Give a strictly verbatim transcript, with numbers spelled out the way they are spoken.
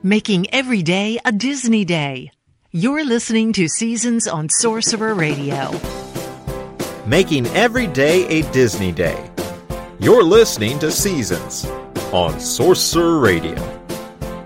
Making every day a Disney day. You're listening to Seasons on Sorcerer Radio. Making every day a Disney day. You're listening to Seasons on Sorcerer Radio.